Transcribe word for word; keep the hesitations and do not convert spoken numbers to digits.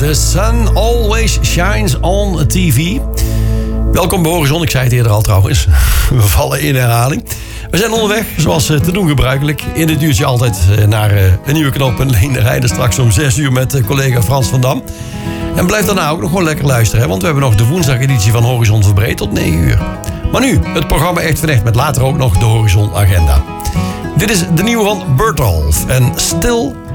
The Sun Always Shines on T V. Welkom bij Horizon, ik zei het eerder al trouwens. We vallen in herhaling. We zijn onderweg, zoals te doen gebruikelijk. In dit uurtje altijd naar een nieuwe knooppunt. Leen rijden straks om zes uur met collega Frans van Dam. En blijf daarna ook nog gewoon lekker luisteren, hè, want we hebben nog de woensdageditie van Horizon Verbreed tot negen uur. Maar nu, het programma Echt van Echt met later ook nog de Horizon Agenda. Dit is de nieuwe van Bertolf en Still